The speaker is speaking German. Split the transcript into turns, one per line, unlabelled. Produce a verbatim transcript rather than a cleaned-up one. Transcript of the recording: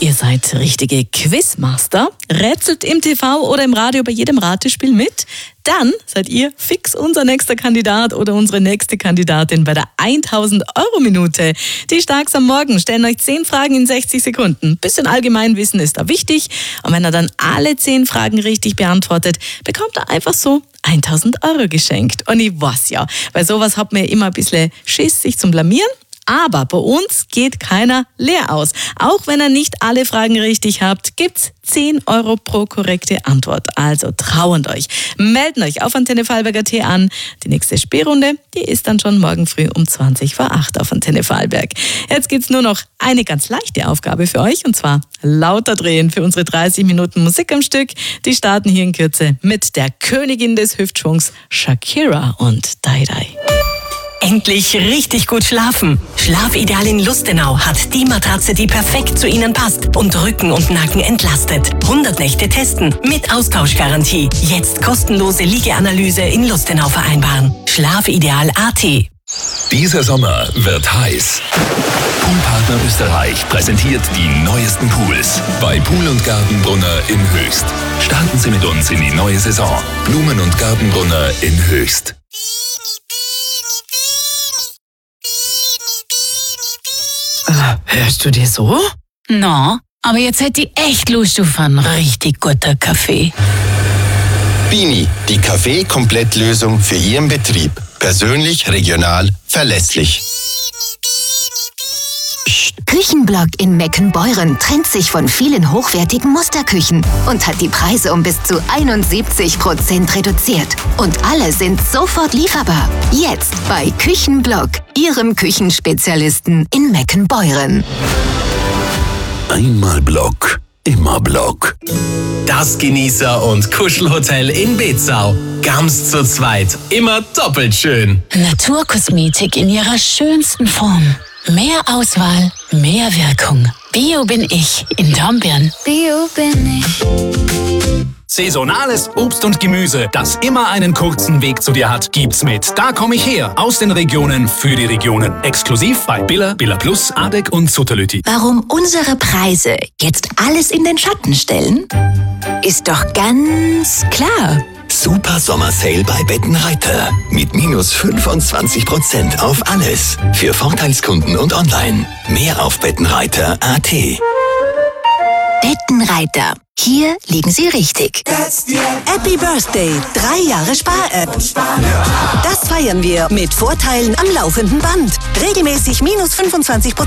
Ihr seid richtige Quizmaster, rätselt im T V oder im Radio bei jedem Ratespiel mit. Dann seid ihr fix unser nächster Kandidat oder unsere nächste Kandidatin bei der tausend-Euro-Minute. Die Starks am Morgen stellen euch zehn Fragen in sechzig Sekunden. Bisschen Allgemeinwissen ist da wichtig. Und wenn er dann alle zehn Fragen richtig beantwortet, bekommt er einfach so tausend Euro geschenkt. Und ich weiß ja, bei sowas hat man ja immer ein bisschen Schiss, sich zu blamieren. Aber bei uns geht keiner leer aus. Auch wenn ihr nicht alle Fragen richtig habt, gibt's zehn Euro pro korrekte Antwort. Also trauend euch. Melden euch auf Antenne Vorarlberg Punkt at an. Die nächste Spielrunde, die ist dann schon morgen früh um zwanzig vor acht auf Antenne Vorarlberg. Jetzt gibt's nur noch eine ganz leichte Aufgabe für euch, und zwar lauter drehen für unsere dreißig Minuten Musik am Stück. Die starten hier in Kürze mit der Königin des Hüftschwungs, Shakira und Dai Dai.
Endlich richtig gut schlafen. Schlafideal in Lustenau hat die Matratze, die perfekt zu Ihnen passt und Rücken und Nacken entlastet. hundert Nächte testen mit Austauschgarantie. Jetzt kostenlose Liegeanalyse in Lustenau vereinbaren. Schlafideal Punkt at.
Dieser Sommer wird heiß. Poolpartner Österreich präsentiert die neuesten Pools bei Pool und Gartenbrunner in Höchst. Starten Sie mit uns in die neue Saison. Blumen- und Gartenbrunner in Höchst.
Hörst du dir so?
Na, aber jetzt hätte ich echt Lust auf einen richtig guten Kaffee.
Bini, die Kaffee-Komplettlösung für Ihren Betrieb. Persönlich, regional, verlässlich.
Küchenblock in Meckenbeuren trennt sich von vielen hochwertigen Musterküchen und hat die Preise um bis zu einundsiebzig Prozent reduziert. Und alle sind sofort lieferbar. Jetzt bei Küchenblock, Ihrem Küchenspezialisten in Meckenbeuren.
Einmal Block, immer Block.
Das Genießer- und Kuschelhotel in Bezau. Ganz zu zweit. Immer doppelt schön.
Naturkosmetik in ihrer schönsten Form. Mehr Auswahl, mehr Wirkung. Bio bin ich in Dornbirn.
Bio bin ich.
Saisonales Obst und Gemüse, das immer einen kurzen Weg zu dir hat, gibt's mit Da komm ich her, aus den Regionen für die Regionen. Exklusiv bei Billa, Billa Plus, Adek und Sutterlüti.
Warum unsere Preise jetzt alles in den Schatten stellen? Ist doch ganz klar.
Super Sommersale bei Bettenreiter. Mit minus fünfundzwanzig Prozent auf alles. Für Vorteilskunden und online. Mehr auf bettenreiter Punkt at.
Bettenreiter. Hier liegen Sie richtig.
Happy Birthday, drei Jahre Spar-App. Das feiern wir mit Vorteilen am laufenden Band. Regelmäßig minus fünfundzwanzig Prozent